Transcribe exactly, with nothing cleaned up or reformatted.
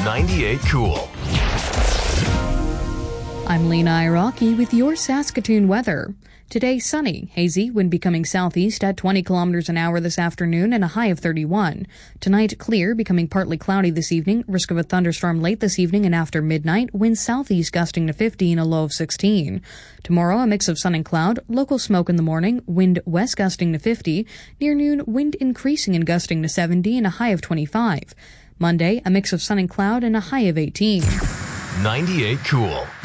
ninety-eight Cool. I'm Lena Iraqi with your Saskatoon weather. Today, sunny, hazy, wind becoming southeast at twenty kilometers an hour this afternoon and a high of thirty-one. Tonight, clear, becoming partly cloudy this evening, risk of a thunderstorm late this evening and after midnight, wind southeast gusting to fifty and a low of sixteen. Tomorrow, a mix of sun and cloud, local smoke in the morning, wind west gusting to fifty. Near noon, wind increasing and gusting to seventy and a high of twenty-five. Monday, a mix of sun and cloud and a high of eighteen. ninety-eight Cool.